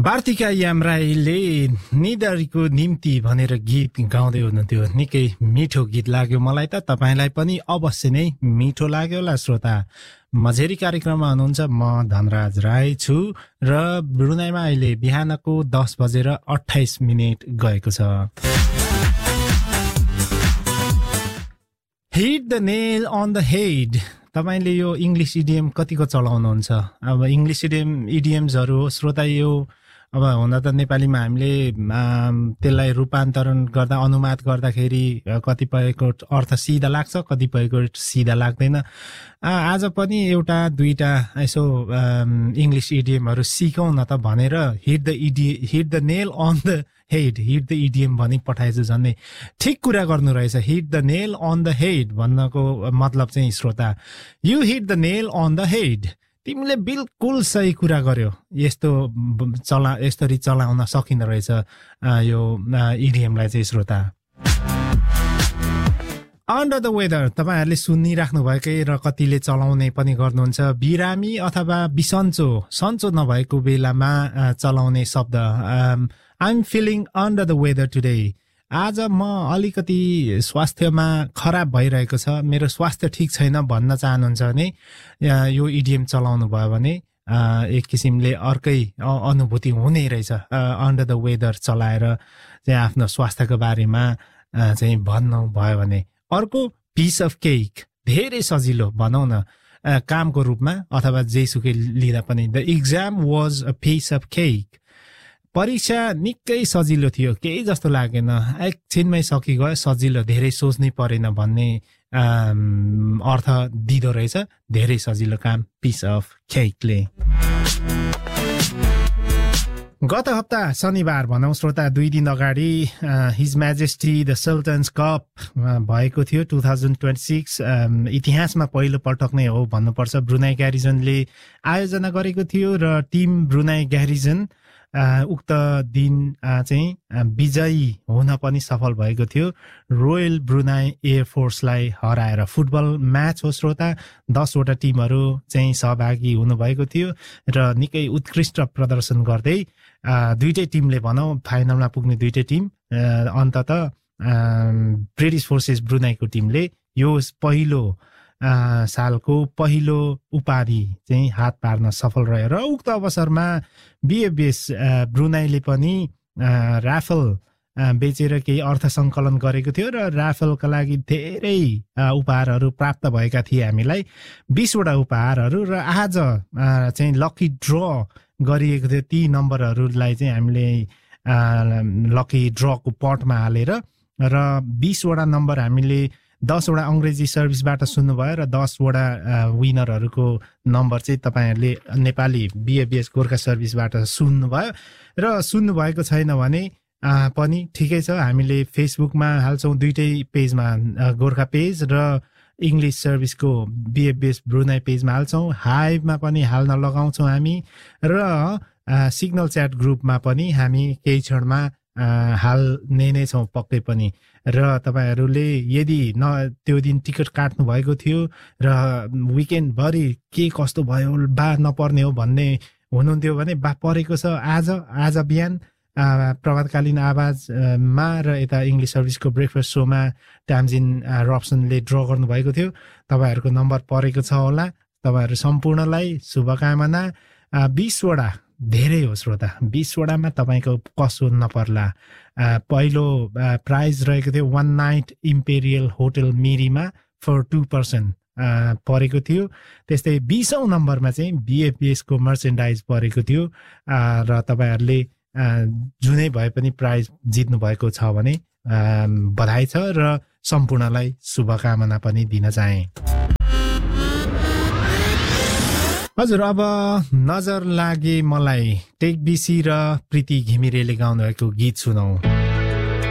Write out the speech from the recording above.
वार्तिका यामराईले निधारीको निम्ति भनेर गीत गाउँदै हुनुहुन्थ्यो। निकै मिठो गीत लाग्यो मलाई त, तपाईलाई पनि अवश्य नै मिठो लाग्यो होला श्रोता। मझेरी कार्यक्रममा हुनुहुन्छ, म धनराज राई छु र ब्रुनाईमा अहिले बिहानको 10:28 गएको छ। Hit the nail on the head. तपाईले यो इङ्ग्लिस इडियम कतिको चलाउनुहुन्छ? अब इङ्ग्लिस इडियम्सहरू हो श्रोता। यो अब हुन त नेपालीमा हामीले त्यसलाई रूपान्तरण गर्दा अनुवाद गर्दाखेरि कतिपयको अर्थ सिधा लाग्छ, कतिपयको सिधा लाग्दैन। आज पनि एउटा दुईटा यसो इङ्ग्लिस इडियमहरू सिकौँ न त भनेर hit the nail on the head, hit the idiom भनी पठाएछु। झन्डै ठिक कुरा गर्नु रहेछ। Hit the nail on the head भन्नको मतलब चाहिँ श्रोता, you hit the nail on the head. तिमीले बिल्कुल सही कुरा गर्यो। यसरी चलाउन सकिँदो रहेछ यो इडियमलाई चाहिँ श्रोता। अन्डर द वेदर तपाईहरूले सुनिराख्नु भएकै र कतिले चलाउने पनि गर्नुहुन्छ। बिरामी अथवा सन्चो नभएको बेलामा चलाउने शब्द। आइ am feeling under the weather today. आज म अलिकति स्वास्थ्यमा खराब भइरहेको छ, मेरो स्वास्थ्य ठिक छैन भन्न चाहनुहुन्छ भने यो इडियम चलाउनु भयो भने एक किसिमले अर्कै अनुभूति हुने रहेछ। अन्डर द वेदर चलाएर चाहिँ आफ्नो स्वास्थ्यको बारेमा चाहिँ भन्नु भयो भने। अर्को पिस अफ केक, धेरै सजिलो भनौँ न कामको रूपमा अथवा जेसुकै लिँदा पनि। The exam was a piece of cake. परीक्षा निकै सजिलो थियो, केही जस्तो लागेन, एकछिनमै सकिगयो, सजिलो, धेरै सोच्नै परेन भन्ने अर्थ दिँदो रहेछ। धेरै सजिलो काम पिस अफ केकले। गत हप्ता शनिबार भनौँ श्रोता, 2 दिन अगाडि हिज म्याजेस्टी द सल्टन्स कप भएको थियो 2026। इतिहासमा पहिलो पटक नै हो भन्नुपर्छ। ब्रुनाई ग्यारिजनले आयोजना गरेको थियो र टिम ब्रुनाई ग्यारिजन उक्त दिन चाहिँ विजयी हुन पनि सफल भएको थियो, रोयल ब्रुनाई एयरफोर्सलाई हराएर। फुटबल म्याच हो श्रोता, 10वटा टिमहरू चाहिँ सहभागी हुनुभएको थियो र निकै उत्कृष्ट प्रदर्शन गर्दै दुईटै टिमले भनौँ फाइनलमा पुग्ने दुईटै टिम। अन्तत ब्रिटिस फोर्सेस ब्रुनाईको टिमले यो पहिलो सालको पहिलो उपाधि चाहिँ हात पार्न सफल रह्यो। र उक्त अवसरमा बिएफबिएस ब्रुनाईले पनि राफल बेचेर केही अर्थ सङ्कलन गरेको थियो र राफलका लागि धेरै उपहारहरू प्राप्त भएका थिए हामीलाई, 20वटा उपहारहरू। र आज चाहिँ लकी ड्र गरिएको थियो। ती नम्बरहरूलाई चाहिँ हामीले लकी ड्रको पटमा हालेर र 20वटा नम्बर हामीले 10वटा अङ्ग्रेजी सर्भिसबाट सुन्नुभयो र 10वटा विनरहरूको नम्बर चाहिँ तपाईँहरूले नेपाली बिएफबिएस गोर्खा सर्भिसबाट सुन्नुभयो। र सुन्नुभएको छैन भने पनि ठिकै छ, हामीले फेसबुकमा हाल्छौँ, दुईटै पेजमा, गोर्खा पेज र इङ्ग्लिस सर्भिसको बिएफबिएस ब्रुनाई पेजमा हाल्छौँ। हाइभमा पनि हाल्न लगाउँछौँ हामी र सिग्नल च्याट ग्रुपमा पनि हामी केही क्षणमा हाल्ने नै छौँ पक्कै पनि। र तपाईँहरूले यदि त्यो दिन टिकट काट्नु भएको थियो र विकेन्डभरि के कस्तो भयो बा नपर्ने हो भन्ने हुनुहुन्थ्यो भने बा परेको छ। आज बिहान प्रभातकालीन आवाजमा र यता इङ्ग्लिस सर्भिसको ब्रेकफास्ट सोमा ट्याम्जिन रब्सनले ड्र गर्नुभएको थियो। तपाईँहरूको नम्बर परेको छ होला। तपाईँहरू सम्पूर्णलाई शुभकामना। 20वटा धेरै हो श्रोता, 20वटामा तपाईँको कसो नपर्ला। पहिलो प्राइज रहेको थियो 1 night imperial hotel मिरीमा for 2 person परेको थियो। त्यस्तै 20औं नम्बरमा चाहिँ बिएफबिएसको मर्चेन्डाइज परेको थियो। र तपाईँहरूले जुनै भए पनि प्राइज जित्नु भएको छ भने बधाई छ र सम्पूर्णलाई शुभकामना पनि दिन चाहे। हजुर, अब नजर लागे मलाई टेक बिसी र प्रीति घिमिरेले गाउनु भएको गीत सुनौ।